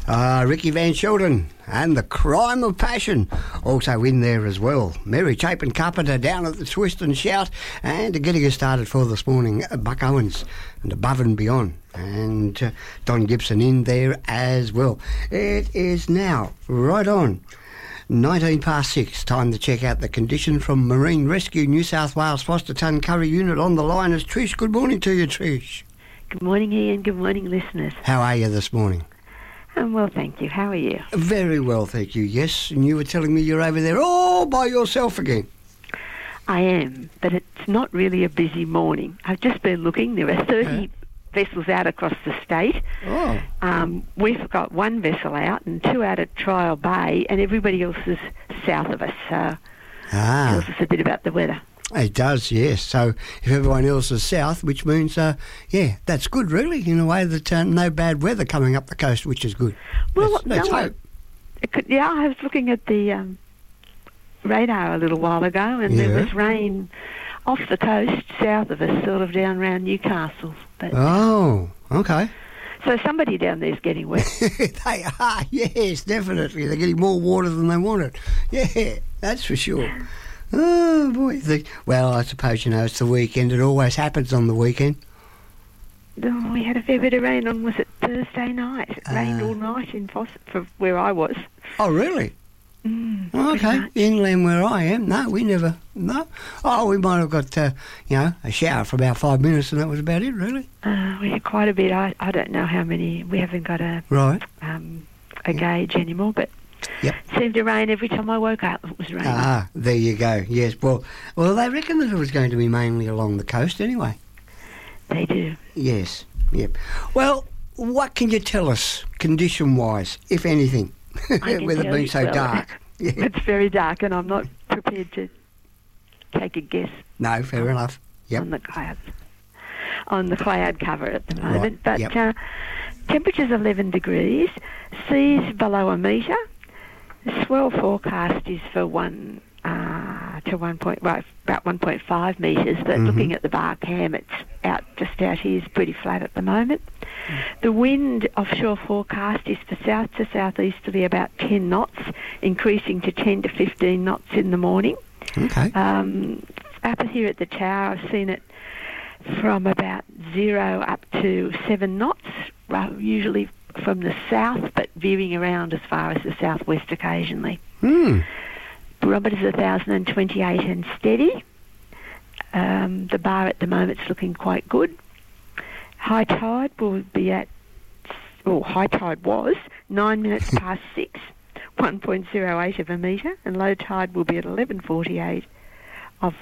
Ricky Van Shelton and The Crime of Passion also in there as well. Mary Chapin Carpenter down at the Twist and Shout, and getting us started for this morning, Buck Owens and Above and Beyond, and Don Gibson in there as well. It is now right on 19 past 6, time to check out the condition from Marine Rescue New South Wales Foster Ton Curry Unit. On the line is Trish. Good morning to you, Trish. Good morning, Ian. Good morning, listeners. How are you this morning? I'm well, thank you. How are you? Very well, thank you. Yes, and you were telling me you're over there all by yourself again. I am, but it's not really a busy morning. I've just been looking. There are 30 vessels out across the state. Oh. We've got one vessel out and 2 out at Trial Bay, and everybody else is south of us. So tells us a bit about the weather. It does, yes. So if everyone else is south, which means, that's good, really, in a way that no bad weather coming up the coast, which is good. Well, let's hope. I was looking at the radar a little while ago, and there was rain off the coast south of us, sort of down around Newcastle. But, okay. So somebody down there's getting wet. They are, yes, definitely. They're getting more water than they wanted. Yeah, that's for sure. Oh, boy. Well, I suppose, it's the weekend. It always happens on the weekend. We had a fair bit of rain on, was it Thursday night? It rained all night in Foster, for where I was. Oh, really? Okay. Inland where I am, no, we never, no. Oh, we might have got, a shower for about 5 minutes, and that was about it, really. We had quite a bit. I don't know how many. We haven't got a gauge anymore, but it seemed to rain every time I woke up. It was raining. There you go. Yes. Well, they reckon that it was going to be mainly along the coast anyway. They do. Yes. Yep. Well, what can you tell us, condition-wise, if anything, with it being so dark? It's very dark, and I'm not prepared to take a guess. No, fair enough. Yep. On the cloud cover at the moment. Right. But temperature's 11 degrees, seas below a metre. The swell forecast is for about 1.5 metres, but looking at the Barkham, it's just out here is pretty flat at the moment. The wind offshore forecast is for south to southeasterly about 10 knots, increasing to 10 to 15 knots in the morning. Okay. Up here at the tower, I've seen it from about 0 up to 7 knots, usually from the south, but veering around as far as the southwest occasionally. Barometer's 1,028 and steady. The bar at the moment's looking quite good. High tide will be high tide was 9 minutes past 6, 1.08 of a metre, and low tide will be at 11:48 of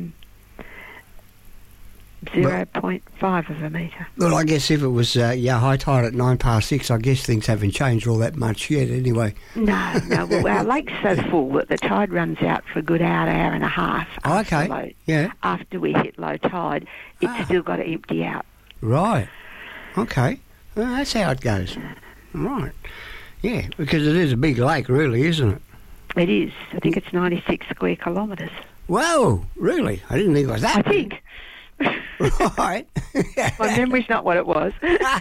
0.5 of a metre. Well, I guess if it was high tide at 9 past 6, I guess things haven't changed all that much yet anyway. No. Well, our lake's so full that the tide runs out for a good hour and a half. After we hit low tide, it's still got to empty out. Right. Okay. Well, that's how it goes. Right. Yeah, because it is a big lake, really, isn't it? It is. I think it's 96 square kilometres. Whoa, really? I didn't think it was that. I think. Right. My memory's not what it was.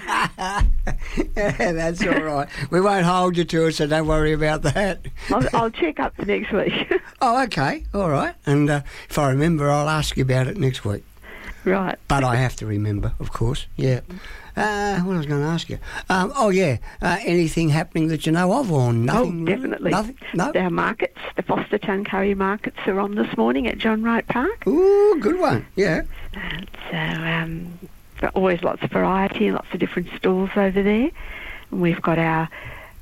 That's all right. We won't hold you to it, so don't worry about that. I'll check up next week. Oh, okay. All right. And if I remember, I'll ask you about it next week. Right. But I have to remember, of course. Yeah. What was I going to ask you? Anything happening that you know of or nothing? Oh, definitely. Nothing? No? Our markets, the Foster Ton Curry markets are on this morning at John Wright Park. Ooh, good one. Yeah. So always lots of variety and lots of different stalls over there. And we've got our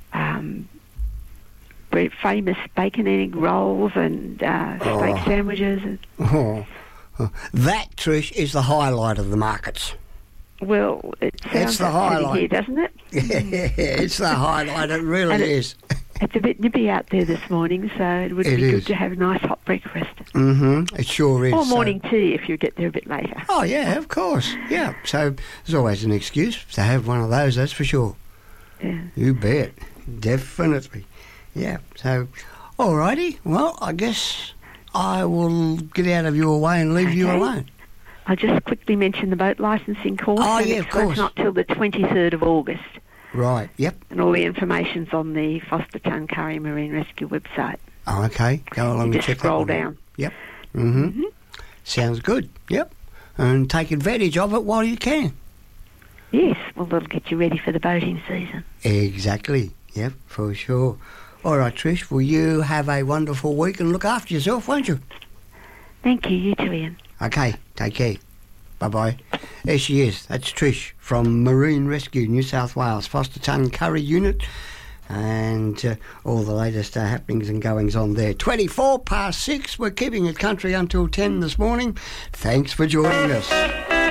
very famous bacon egg rolls and steak sandwiches. That, Trish, is the highlight of the markets. Well, it sounds it's the highlight here, doesn't it? Yeah, it's the highlight. It really is. It's a bit nippy out there this morning, so it would be good to have a nice hot breakfast. It sure is. Or morning tea if you get there a bit later. Oh, yeah, of course. Yeah, so there's always an excuse to have one of those, that's for sure. Yeah. You bet. Definitely. Yeah, so, all righty. Well, I guess I will get out of your way and leave you alone. I'll just quickly mention the boat licensing course. Oh, yeah, of course. It's not till the 23rd of August. Right, yep. And all the information's on the Foster Tuncurry Marine Rescue website. Oh, okay. Go along and Just check scroll that one out. down. Yep. Mm-hmm. Sounds good. Yep. And take advantage of it while you can. Yes, well, that'll get you ready for the boating season. Exactly. Yep, for sure. All right, Trish, will you have a wonderful week and look after yourself, won't you? Thank you. You too, Ian. Okay, take care. Bye-bye. There she is. That's Trish from Marine Rescue, New South Wales, Foster Tuncurry Unit, and all the latest happenings and goings on there. 6:24. We're keeping it country until 10 this morning. Thanks for joining us.